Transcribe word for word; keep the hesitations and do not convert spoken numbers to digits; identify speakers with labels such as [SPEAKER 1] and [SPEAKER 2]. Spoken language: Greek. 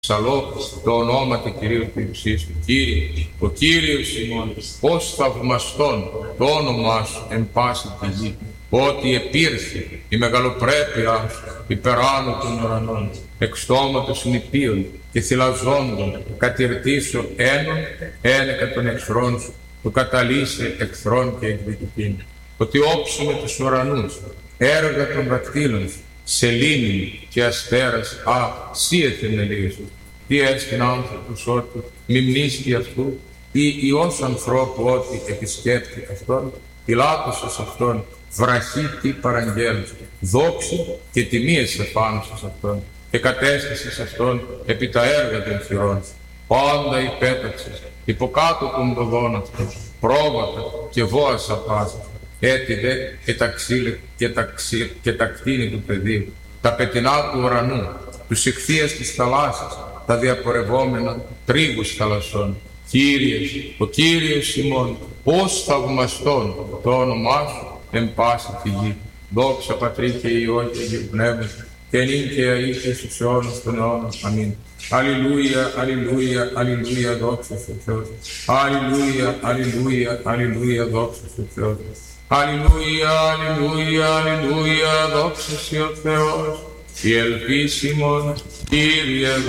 [SPEAKER 1] Ψαλώ το όνομα του Κυρίου του Υψίστου. Κύριε, ο Κύριος ημών, ως θαυμαστόν το όνομά σου εν πάση τη γη, ότι επήρθη η μεγαλοπρέπειά σου υπεράνω των ουρανών, εξ στόματος νηπίων και θυλαζόντων, κατηρτήσω έναν ένεκα των εχθρών σου, του καταλύσε εχθρών και εκδικητήν. Ότι όψουμε τους ουρανούς, έργα των δακτύλων σου, σελήνη και αστέρας, α, σύ εθεμελίες σου. Τι έστειν άνθρωπος ότι μιμνίσκει αυτού, ή ιός ανθρώπου ότι επισκέπτει αυτόν, πιλάτωσος αυτόν, βραχή τι παραγγέλους, δόξη και τιμίες επάνωσος αυτόν, και κατέστησες αυτόν επί τα έργα των χειρών σου. Πάντα υπέταξες, υποκάτω των δοδών αυτών, πρόβατα και βόας απάσας, έτι δε και τα ξύλε και τα, ξύ, και τα κτίνη του πεδίου, τα πετεινά του ουρανού, τους ηχθείας της θαλάσσης, τα διαπορευόμενα τρίγους θαλασσών. Κύριε, ο Κύριος ημών, ως θαυμαστόν το όνομά σου εν πάση τη γη. Δόξα Πατρί και Υιό και Αγίου Πνεύματος, και νυν και αεί και στους αιώνας των αιώνων. Αμήν. Αλληλούια, αλληλούια, αλληλούια, δόξα στον Θεό. Αλληλούια, αλληλούια, αλληλούια, δόξα στον Θεό. Αλληλούια, αλληλούια, αλληλούια, δόξα στον Θεό. Η ελπίσιμον, Κύριε,